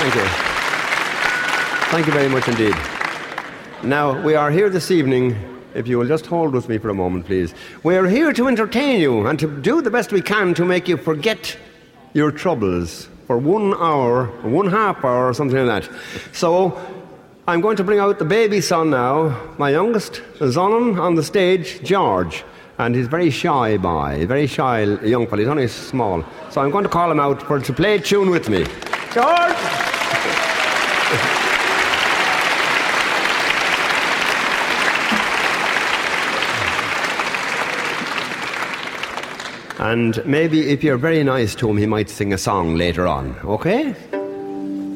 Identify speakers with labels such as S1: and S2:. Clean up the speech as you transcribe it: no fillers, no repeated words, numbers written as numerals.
S1: Thank you. Thank you very much indeed. Now, we are here this evening, if you will just hold with me for a moment, please. We are here to entertain you and to do the best we can to make you forget your troubles for 1 hour, 1/2 hour, or something like that. So, I'm going to bring out the baby son now, my youngest son on the stage, George. And he's a very shy boy, very shy young fellow. He's only small. So I'm going to call him out to play a tune with me. George! And maybe if you're very nice to him, he might sing a song later on, okay?